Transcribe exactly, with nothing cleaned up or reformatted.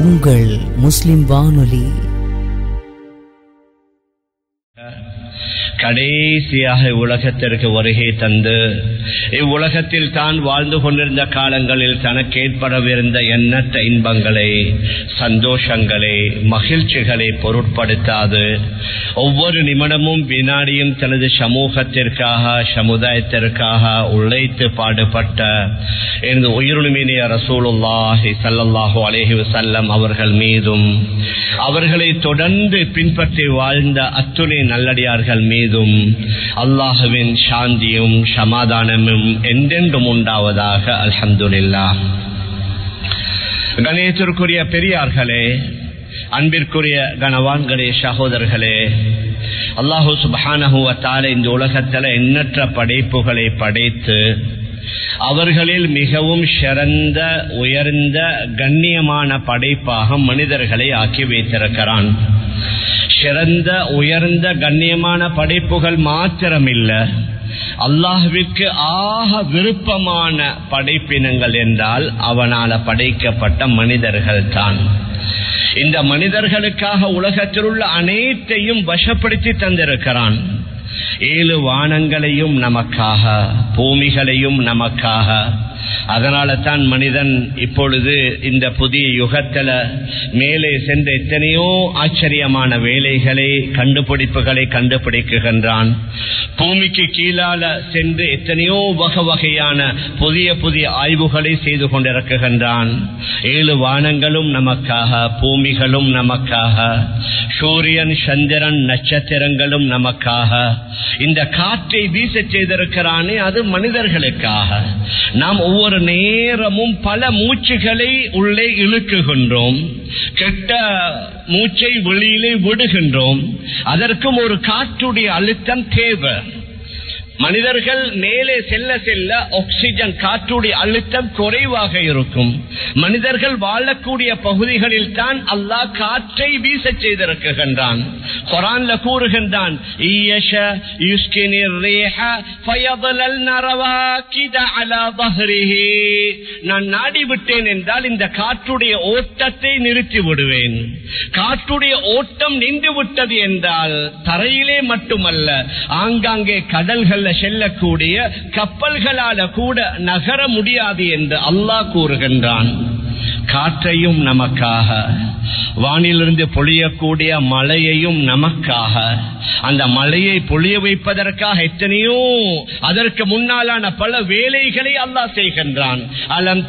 உங்கள் முஸ்லிம் வானொலி. கடைசியாக உலகத்திற்கு வருகை தந்து இவ்வுலகத்தில் தான் வாழ்ந்து கொண்டிருந்த காலங்களில் தனக்கு ஏற்படவிருந்த எண்ணற்ற இன்பங்களை, சந்தோஷங்களை, மகிழ்ச்சிகளை பொருட்படுத்தாது ஒவ்வொரு நிமிடமும் வினாடியும் தனது சமூகத்திற்காக, சமுதாயத்திற்காக உழைத்து பாடுபட்ட எனது உயிருமினிய ரசூலுல்லாஹி ஸல்லல்லாஹு அலைஹி வஸல்லம் அவர்கள் மீதும் அவர்களை தொடர்ந்து பின்பற்றி வாழ்ந்த அத்துணை நல்லடியார்கள் மீதும் அல்லாஹுவின் சாந்தியும் சமாதானமும் என்றென்றும் உண்டாவதாக. அல்ஹம்துலில்லாஹ். கணேசருக்குரிய பெரியார்களே, அன்பிற்குரிய கணவான்களே, சகோதரர்களே, அல்லாஹு சுப்ஹானஹு வ தஆலா இந்த உலகத்தில் எண்ணற்ற படைப்புகளை படைத்து அவர்களில் மிகவும் சிறந்த, உயர்ந்த, கண்ணியமான படைப்பாக மனிதர்களை ஆக்கி வைத்திருக்கிறான். சிறந்த, உயர்ந்த, கண்ணியமான படைப்புகள் மாத்திரமில்ல, அல்லாஹ்விற்கு ஆக விருப்பமான படைப்பினங்கள் என்றால் அவனால் படைக்கப்பட்ட மனிதர்கள் தான். இந்த மனிதர்களுக்காக உலகத்தில் உள்ள அனைத்தையும் வசப்படுத்தி தந்திருக்கிறான். ஏழு வானங்களையும் நமக்காக, பூமிகளையும் நமக்காக. அதனால தான் மனிதன் இப்பொழுது இந்த புதிய யுகத்துல மேலே சென்ற எத்தனையோ ஆச்சரியமான வேலைகளை, கண்டுபிடிப்புகளை கண்டுபிடிக்கின்றான். பூமிக்கு கீழால சென்று எத்தனையோ வகை வகையான புதிய புதிய ஆய்வுகளை செய்து கொண்டிருக்கின்றான். ஏழு வானங்களும் நமக்காக, பூமிகளும் நமக்காக, சூரியன், சந்திரன், நட்சத்திரங்களும் நமக்காக. இந்த காற்றை வீச செய்திருக்கிறானே, அது மனிதர்களுக்காக. நாம் ஒவ்வொரு நேரமும் பல மூச்சுகளை உள்ளே இழுக்குகின்றோம், கெட்ட மூச்சை வெளியிலே விடுகின்றோம். அதற்கும் ஒரு காற்றுடைய அழுத்தம் தேவை. மனிதர்கள் மேலே செல்ல செல்ல ஆக்சிஜன், காற்றுடைய அழுத்தம் குறைவாக இருக்கும். மனிதர்கள் வாழக்கூடிய பகுதிகளில் தான் அல்லாஹ் காற்றை வீச செய்திருக்கின்றான். குர்ஆன்ல கூறுகின்றான், நான் நாடி விட்டேன் என்றால் இந்த காற்றுடைய ஓட்டத்தை நிறுத்தி விடுவேன். காற்றுடைய ஓட்டம் நின்று விட்டது என்றால் தரையிலே மட்டுமல்ல, ஆங்காங்கே கடல்கள் செல்லக்கூடிய கப்பல்களால கூட நகர முடியாது என்று அல்லாஹ் கூறுகின்றான். காற்றையும் நமக்காக, வானிலிருந்து பொழியக்கூடிய மழையையும் நமக்காக. அந்த மழையை பொழிய வைப்பதற்காக எத்தனையோ அதற்கு முன்னாலான பல வேலைகளை அல்லாஹ் செய்கின்றான். அலம்